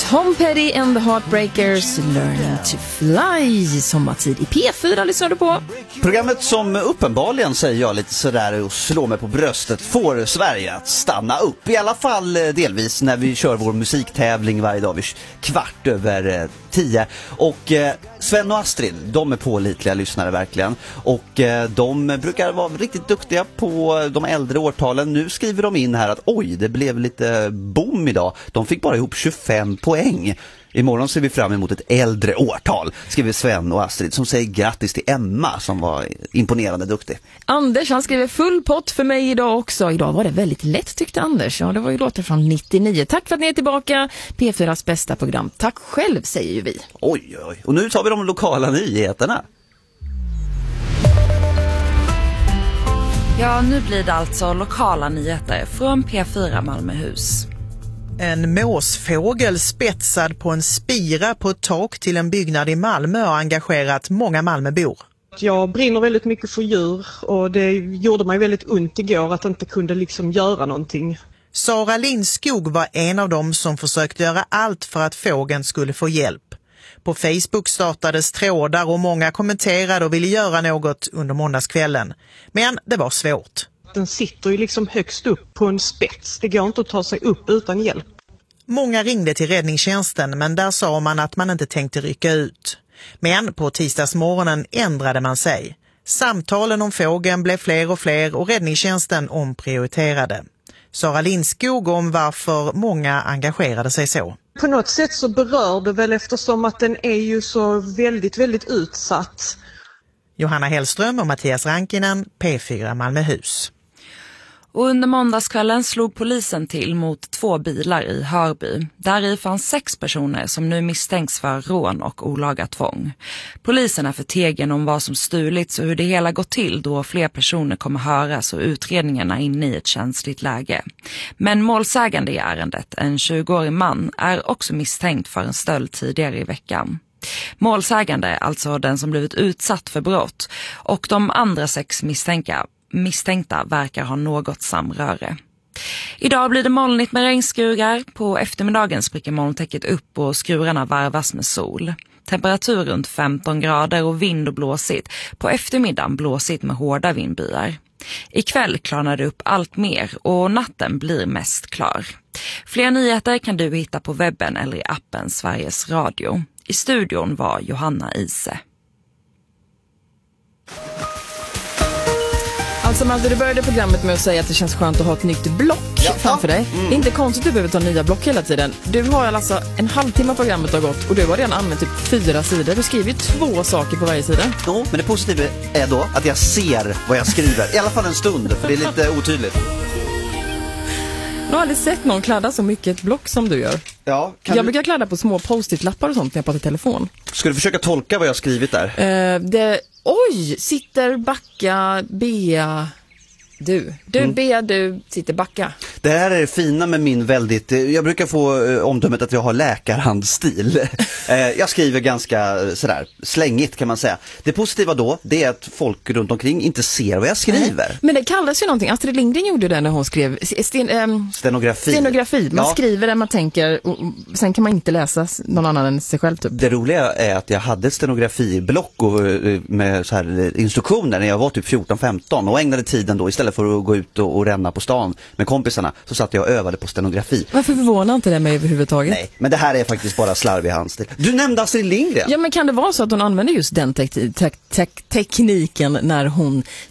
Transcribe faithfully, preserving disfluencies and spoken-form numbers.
Tom Petty and the Heartbreakers, Learning to Fly, sommartid i P fyra lyssnar du på. Programmet som uppenbarligen, säger jag lite sådär och slår mig på bröstet, får Sverige att stanna upp. I alla fall delvis när vi kör vår musiktävling varje dag vid kvart över tio. Och eh, Sven och Astrid, de är pålitliga lyssnare verkligen. Och eh, de brukar vara riktigt duktiga på de äldre årtalen. Nu skriver de in här att oj, det blev lite boom idag. De fick bara ihop tjugofem poäng. Imorgon ser vi fram emot ett äldre årtal, skriver Sven och Astrid, som säger grattis till Emma som var imponerande duktig. Anders, han skriver full pott för mig idag också. Idag var det väldigt lätt, tyckte Anders. Ja, det var ju låter från nittionio. Tack för att ni är tillbaka. P fyras bästa program. Tack själv, säger ju vi. Oj, oj. Och nu tar vi de lokala nyheterna. Ja, nu blir det alltså lokala nyheter från P fyra Malmöhus. En måsfågel spetsad på en spira på ett tak till en byggnad i Malmö har engagerat många Malmöbor. Jag brinner väldigt mycket för djur och det gjorde mig väldigt ont igår att inte kunde liksom göra någonting. Sara Lindskog var en av dem som försökte göra allt för att fågeln skulle få hjälp. På Facebook startades trådar och många kommenterade och ville göra något under måndagskvällen. Men det var svårt. Den sitter ju liksom högst upp på en spets. Det går inte att ta sig upp utan hjälp. Många ringde till räddningstjänsten, men där sa man att man inte tänkte rycka ut. Men på tisdagsmorgonen ändrade man sig. Samtalen om fågeln blev fler och fler och räddningstjänsten omprioriterade. Sara Lindskog om varför många engagerade sig så. På något sätt så berör det väl eftersom att den är ju så väldigt, väldigt utsatt. Johanna Hellström och Mattias Rankinen, P fyra Malmöhus. Och under måndagskvällen slog polisen till mot två bilar i Hörby. Där i fanns sex personer som nu misstänks för rån och olaga tvång. Polisen är förtegen om vad som stulits och hur det hela gått till då fler personer kommer höras och utredningarna inne i ett känsligt läge. Men målsägande i ärendet, en tjugoårig man, är också misstänkt för en stöld tidigare i veckan. Målsägande, alltså den som blivit utsatt för brott, och de andra sex misstänkta misstänkta verkar ha något samröre. Idag blir det molnigt med regnskurar. På eftermiddagen spricker molntäcket upp och skurarna varvas med sol. Temperatur runt femton grader och vind och blåsigt. På eftermiddagen blåsigt med hårda vindbyar. Ikväll klarnar det upp allt mer och natten blir mest klar. Fler nyheter kan du hitta på webben eller i appen Sveriges Radio. I studion var Johanna Ise. Alltså Malte, du började programmet med att säga att det känns skönt att ha ett nytt block ja, framför dig. Mm. Det är inte konstigt att du behöver ta nya block hela tiden. Du har alltså en halvtimme programmet har gått och du har redan använt typ fyra sidor. Du skriver två saker på varje sida. Jo, men det positiva är då att jag ser vad jag skriver. I alla fall en stund, för det är lite otydligt. Jag har aldrig sett någon kladda så mycket ett block som du gör. Ja, jag du... brukar kladda på små post-it-lappar och sånt när jag pratar i telefon. Ska du försöka tolka vad jag har skrivit där? Uh, det... Oj, sitter backa, Bea, du. Du, mm. Bea, du sitter backa. Det här är det fina med min väldigt... Jag brukar få eh, omdömet att jag har läkarhandstil. eh, jag skriver ganska sådär slängigt kan man säga. Det positiva då, det är att folk runt omkring inte ser vad jag skriver. Nej. Men det kallas ju någonting. Astrid Lindgren gjorde det när hon skrev sten, ähm, stenografi. Stenografi. Man ja. skriver det man tänker och sen kan man inte läsa någon annan än sig själv typ. Det roliga är att jag hade ett stenografiblock och, med så här instruktioner när jag var typ fjorton femton och ägnade tiden då istället för att gå ut och, och ränna på stan med kompisarna så satt jag och övade på stenografi. Varför förvånar inte det mig överhuvudtaget? Nej, men det här är faktiskt bara slarvig handstil. Du nämnde Astrid Lindgren. Ja, men kan det vara så att hon använder just den te- te- te- tekniken när hon